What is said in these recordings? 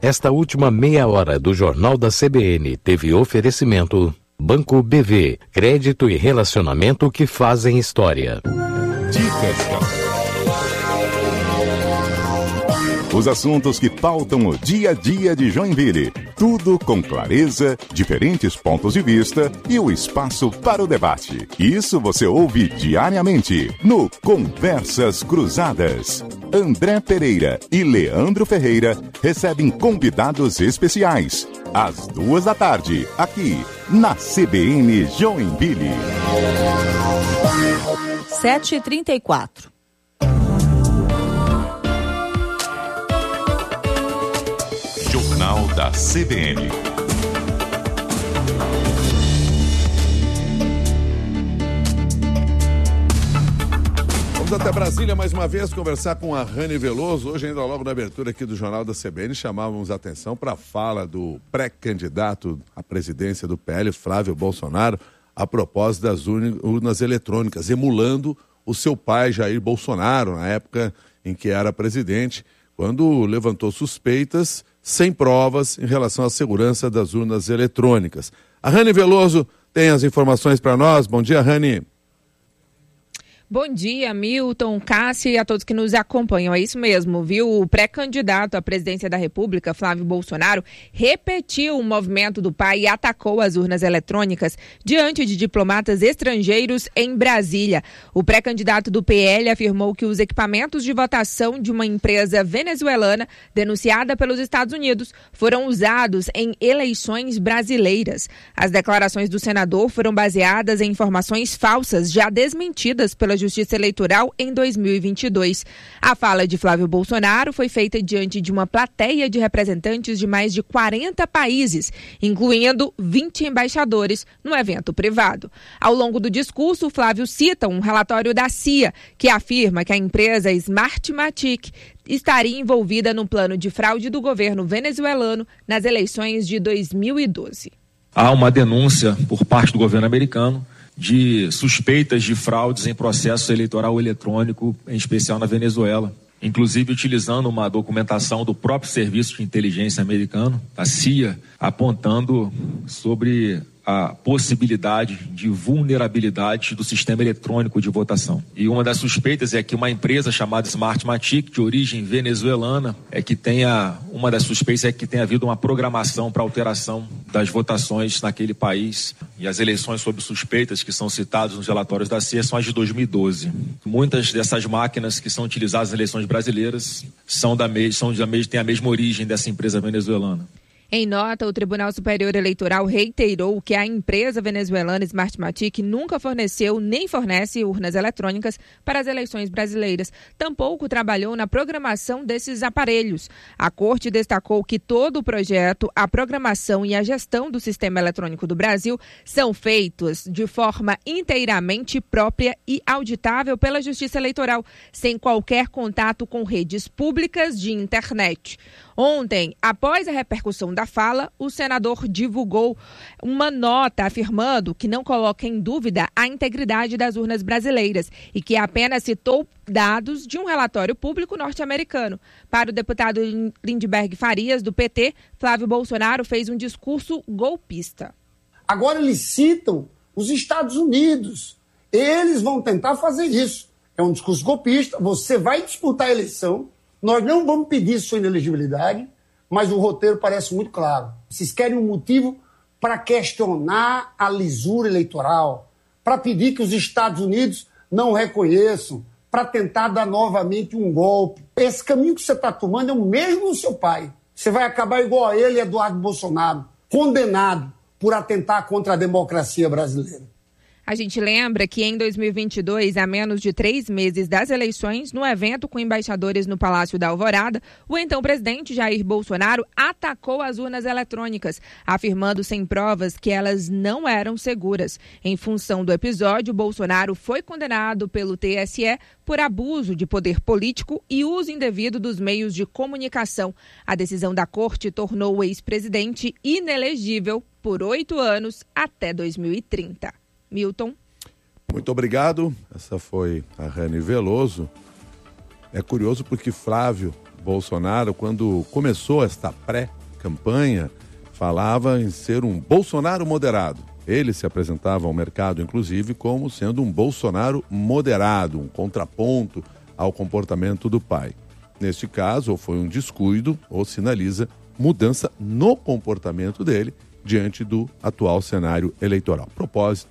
Esta última meia hora do Jornal da CBN teve oferecimento Banco BV, crédito e relacionamento que fazem história. Dicas. Os assuntos que pautam o dia a dia de Joinville. Tudo com clareza, diferentes pontos de vista e o espaço para o debate. Isso você ouve diariamente no Conversas Cruzadas. André Pereira e Leandro Ferreira recebem convidados especiais. Às 14h, aqui na CBN Joinville. 7h34. Jornal da CBN. Vamos até Brasília mais uma vez conversar com a Rani Veloso. Hoje, ainda logo na abertura aqui do Jornal da CBN, chamávamos a atenção para a fala do pré-candidato à presidência do PL, Flávio Bolsonaro, a propósito das urnas eletrônicas, emulando o seu pai, Jair Bolsonaro, na época em que era presidente, quando levantou suspeitas sem provas em relação à segurança das urnas eletrônicas. A Rani Veloso tem as informações para nós. Bom dia, Rani. Bom dia, Milton, Cássia e a todos que nos acompanham. É isso mesmo, viu? O pré-candidato à presidência da República, Flávio Bolsonaro, repetiu o movimento do pai e atacou as urnas eletrônicas diante de diplomatas estrangeiros em Brasília. O pré-candidato do PL afirmou que os equipamentos de votação de uma empresa venezuelana denunciada pelos Estados Unidos foram usados em eleições brasileiras. As declarações do senador foram baseadas em informações falsas já desmentidas pela Justiça Eleitoral em 2022. A fala de Flávio Bolsonaro foi feita diante de uma plateia de representantes de mais de 40 países, incluindo 20 embaixadores, no evento privado. Ao longo do discurso, Flávio cita um relatório da CIA que afirma que a empresa Smartmatic estaria envolvida no plano de fraude do governo venezuelano nas eleições de 2012. Há uma denúncia por parte do governo americano de suspeitas de fraudes em processo eleitoral eletrônico, em especial na Venezuela, inclusive utilizando uma documentação do próprio Serviço de Inteligência americano, a CIA, apontando sobre a possibilidade de vulnerabilidade do sistema eletrônico de votação. E uma das suspeitas é que uma empresa chamada Smartmatic, de origem venezuelana, uma das suspeitas é que tenha havido uma programação para alteração das votações naquele país. E as eleições sob suspeitas que são citadas nos relatórios da CIA são as de 2012. Muitas dessas máquinas que são utilizadas nas eleições brasileiras têm a mesma origem dessa empresa venezuelana. Em nota, o Tribunal Superior Eleitoral reiterou que a empresa venezuelana Smartmatic nunca forneceu nem fornece urnas eletrônicas para as eleições brasileiras. Tampouco trabalhou na programação desses aparelhos. A Corte destacou que todo o projeto, a programação e a gestão do sistema eletrônico do Brasil são feitos de forma inteiramente própria e auditável pela Justiça Eleitoral, sem qualquer contato com redes públicas de internet. Ontem, após a repercussão da fala, o senador divulgou uma nota afirmando que não coloca em dúvida a integridade das urnas brasileiras e que apenas citou dados de um relatório público norte-americano. Para o deputado Lindbergh Farias, do PT, Flávio Bolsonaro fez um discurso golpista. Agora eles citam os Estados Unidos. Eles vão tentar fazer isso. É um discurso golpista. Você vai disputar a eleição. Nós não vamos pedir sua inelegibilidade, mas o roteiro parece muito claro. Vocês querem um motivo para questionar a lisura eleitoral, para pedir que os Estados Unidos não reconheçam, para tentar dar novamente um golpe. Esse caminho que você está tomando é o mesmo do seu pai. Você vai acabar igual a ele, Eduardo Bolsonaro, condenado por atentar contra a democracia brasileira. A gente lembra que em 2022, a menos de 3 meses das eleições, no evento com embaixadores no Palácio da Alvorada, o então presidente Jair Bolsonaro atacou as urnas eletrônicas, afirmando sem provas que elas não eram seguras. Em função do episódio, Bolsonaro foi condenado pelo TSE por abuso de poder político e uso indevido dos meios de comunicação. A decisão da corte tornou o ex-presidente inelegível por 8 anos até 2030. Milton. Muito obrigado. Essa foi a Rani Veloso. É curioso porque Flávio Bolsonaro, quando começou esta campanha falava em ser um Bolsonaro moderado. Ele se apresentava ao mercado, inclusive, como sendo um Bolsonaro moderado, um contraponto ao comportamento do pai. Neste caso, ou foi um descuido, ou sinaliza mudança no comportamento dele diante do atual cenário eleitoral. A propósito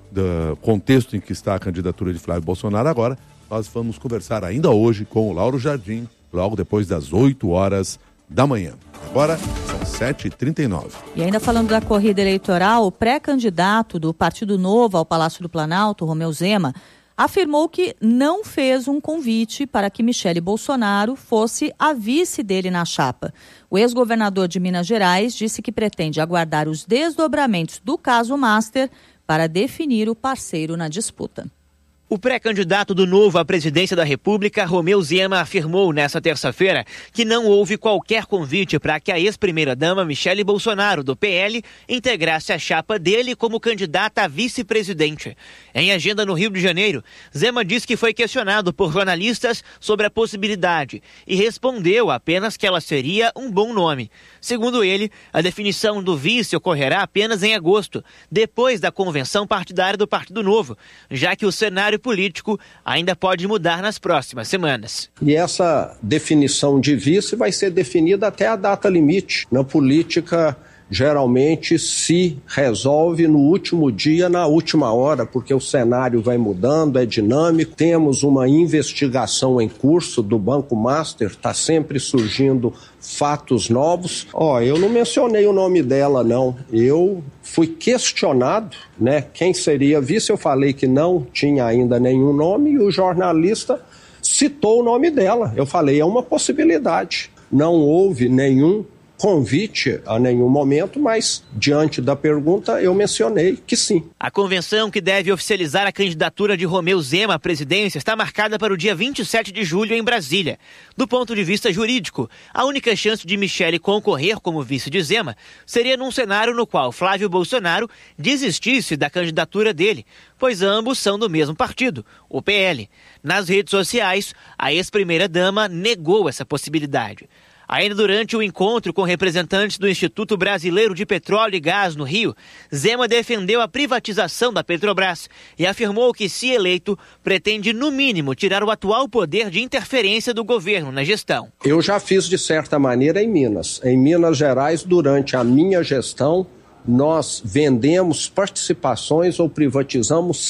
do contexto em que está a candidatura de Flávio Bolsonaro agora, nós vamos conversar ainda hoje com o Lauro Jardim, logo depois das 8 horas da manhã. Agora são 7h39. E ainda falando da corrida eleitoral, o pré-candidato do Partido Novo ao Palácio do Planalto, Romeu Zema, afirmou que não fez um convite para que Michele Bolsonaro fosse a vice dele na chapa. O ex-governador de Minas Gerais disse que pretende aguardar os desdobramentos do caso Master para definir o parceiro na disputa. O pré-candidato do Novo à presidência da República, Romeu Zema, afirmou nesta terça-feira que não houve qualquer convite para que a ex-primeira-dama Michele Bolsonaro, do PL, integrasse a chapa dele como candidata a vice-presidente. Em agenda no Rio de Janeiro, Zema disse que foi questionado por jornalistas sobre a possibilidade e respondeu apenas que ela seria um bom nome. Segundo ele, a definição do vice ocorrerá apenas em agosto, depois da convenção partidária do Partido Novo, já que o cenário político ainda pode mudar nas próximas semanas. E essa definição de vice vai ser definida até a data limite. Na política, geralmente se resolve no último dia, na última hora, porque o cenário vai mudando, é dinâmico. Temos uma investigação em curso do Banco Master, está sempre surgindo fatos novos. Eu não mencionei o nome dela, não. Eu fui questionado, quem seria vice. Eu falei que não tinha ainda nenhum nome e o jornalista citou o nome dela. Eu falei, é uma possibilidade. Não houve nenhum convite a nenhum momento, mas diante da pergunta eu mencionei que sim. A convenção que deve oficializar a candidatura de Romeu Zema à presidência está marcada para o dia 27 de julho em Brasília. Do ponto de vista jurídico, a única chance de Michele concorrer como vice de Zema seria num cenário no qual Flávio Bolsonaro desistisse da candidatura dele, pois ambos são do mesmo partido, o PL. Nas redes sociais, a ex-primeira-dama negou essa possibilidade. Ainda durante o encontro com representantes do Instituto Brasileiro de Petróleo e Gás no Rio, Zema defendeu a privatização da Petrobras e afirmou que, se eleito, pretende, no mínimo, tirar o atual poder de interferência do governo na gestão. Eu já fiz, de certa maneira, em Minas. Em Minas Gerais, durante a minha gestão, nós vendemos participações ou privatizamos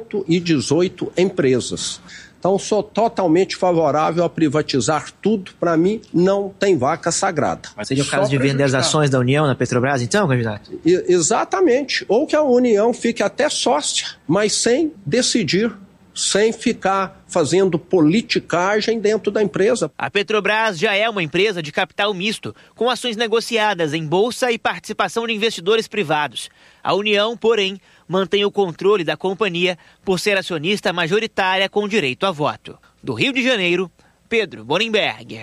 118 empresas. Então, sou totalmente favorável a privatizar tudo. Para mim, não tem vaca sagrada. Mas seria o caso de vender as ações da União na Petrobras, então, candidato? Exatamente. Ou que a União fique até sócia, mas sem decidir, sem ficar fazendo politicagem dentro da empresa. A Petrobras já é uma empresa de capital misto, com ações negociadas em bolsa e participação de investidores privados. A União, porém, mantém o controle da companhia por ser acionista majoritária com direito a voto. Do Rio de Janeiro, Pedro Borenberg.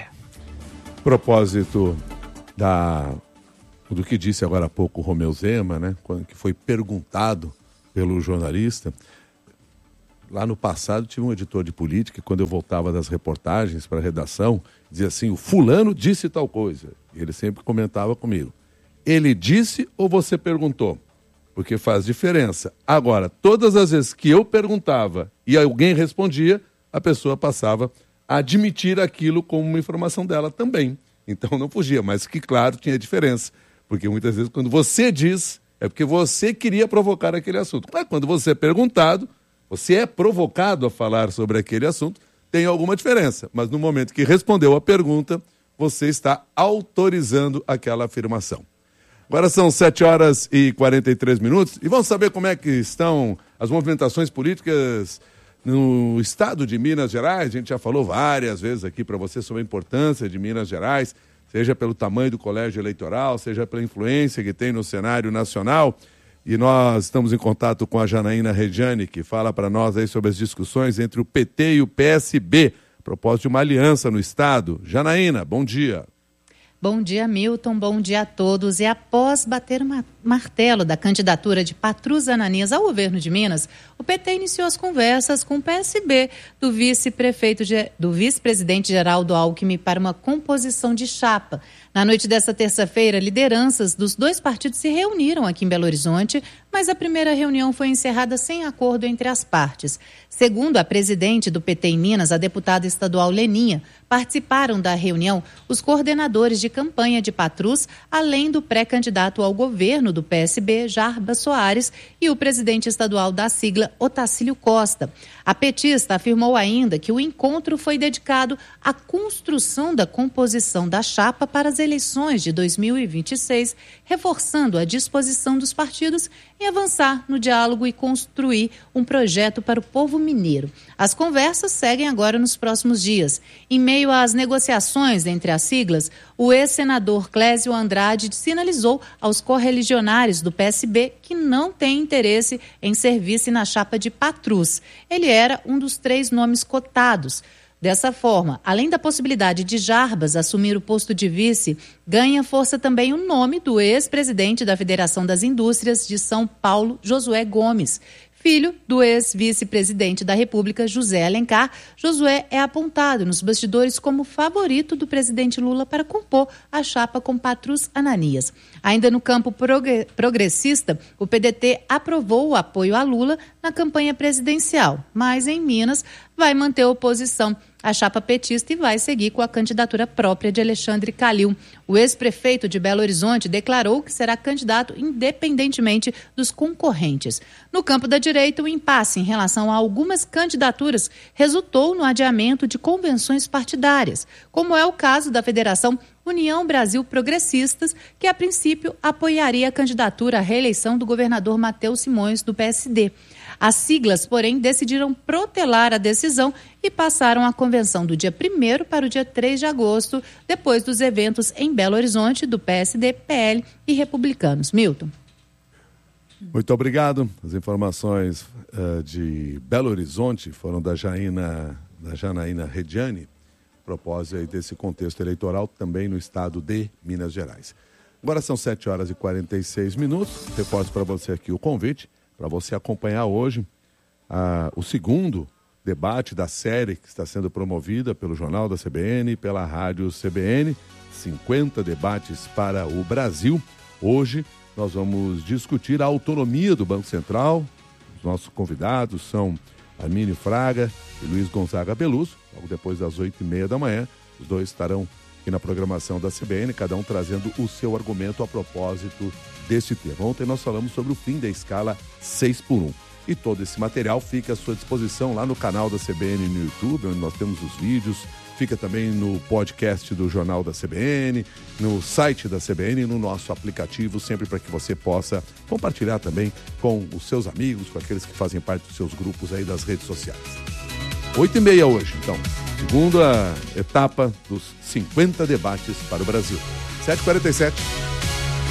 Propósito do que disse agora há pouco o Romeu Zema, quando que foi perguntado pelo jornalista. Lá no passado tive um editor de política e quando eu voltava das reportagens para a redação, dizia assim, o fulano disse tal coisa. E ele sempre comentava comigo. Ele disse ou você perguntou? Porque faz diferença. Agora, todas as vezes que eu perguntava e alguém respondia, a pessoa passava a admitir aquilo como uma informação dela também. Então não fugia, mas que claro, tinha diferença. Porque muitas vezes quando você diz, é porque você queria provocar aquele assunto. Mas quando você é perguntado, você é provocado a falar sobre aquele assunto, tem alguma diferença. Mas no momento que respondeu a pergunta, você está autorizando aquela afirmação. Agora são 7h43 e vamos saber como é que estão as movimentações políticas no estado de Minas Gerais. A gente já falou várias vezes aqui para você sobre a importância de Minas Gerais, seja pelo tamanho do colégio eleitoral, seja pela influência que tem no cenário nacional. E nós estamos em contato com a Janaína Regiane, que fala para nós aí sobre as discussões entre o PT e o PSB, a propósito de uma aliança no estado. Janaína, bom dia. Bom dia, Milton. Bom dia a todos. E após bater o martelo da candidatura de Patrus Ananias ao governo de Minas, o PT iniciou as conversas com o PSB do vice-presidente Geraldo Alckmin para uma composição de chapa. Na noite desta terça-feira, lideranças dos dois partidos se reuniram aqui em Belo Horizonte, mas a primeira reunião foi encerrada sem acordo entre as partes. Segundo a presidente do PT em Minas, a deputada estadual Leninha, participaram da reunião os coordenadores de campanha de Patrus, além do pré-candidato ao governo do PSB, Jarbas Soares, e o presidente estadual da sigla, Otacílio Costa. A petista afirmou ainda que o encontro foi dedicado à construção da composição da chapa para as eleições de 2026, reforçando a disposição dos partidos em avançar no diálogo e construir um projeto para o povo mineiro. As conversas seguem agora nos próximos dias. Em meio às negociações entre as siglas, o ex-senador Clésio Andrade sinalizou aos correligionários do PSB que não tem interesse em ser vice na chapa de Patrus. Ele era um dos 3 nomes cotados. Dessa forma, além da possibilidade de Jarbas assumir o posto de vice, ganha força também o nome do ex-presidente da Federação das Indústrias de São Paulo, Josué Gomes. Filho do ex-vice-presidente da República, José Alencar, Josué é apontado nos bastidores como favorito do presidente Lula para compor a chapa com Patrus Ananias. Ainda no campo progressista, o PDT aprovou o apoio a Lula na campanha presidencial, mas em Minas vai manter oposição à chapa petista e vai seguir com a candidatura própria de Alexandre Calil. O ex-prefeito de Belo Horizonte declarou que será candidato independentemente dos concorrentes. No campo da direita, o impasse em relação a algumas candidaturas resultou no adiamento de convenções partidárias, como é o caso da Federação União Brasil Progressistas, que a princípio apoiaria a candidatura à reeleição do governador Matheus Simões, do PSD. As siglas, porém, decidiram protelar a decisão e passaram a convenção do dia 1º para o dia 3 de agosto, depois dos eventos em Belo Horizonte do PSD, PL e Republicanos. Milton. Muito obrigado. As informações de Belo Horizonte foram da Janaína Rediani, a propósito aí desse contexto eleitoral também no estado de Minas Gerais. Agora são 7h46. Reforço para você aqui o convite para você acompanhar hoje o segundo debate da série que está sendo promovida pelo Jornal da CBN e pela Rádio CBN, 50 debates para o Brasil. Hoje nós vamos discutir a autonomia do Banco Central. Os nossos convidados são Armínio Fraga e Luiz Gonzaga Beluso. Logo depois das 8h30 da manhã, os dois estarão aqui na programação da CBN, cada um trazendo o seu argumento a propósito desse tema. Ontem nós falamos sobre o fim da escala 6x1. E todo esse material fica à sua disposição lá no canal da CBN no YouTube, onde nós temos os vídeos. Fica também no podcast do Jornal da CBN, no site da CBN e no nosso aplicativo, sempre para que você possa compartilhar também com os seus amigos, com aqueles que fazem parte dos seus grupos aí das redes sociais. 8h30 hoje, então, segunda etapa dos 50 debates para o Brasil. 7h47.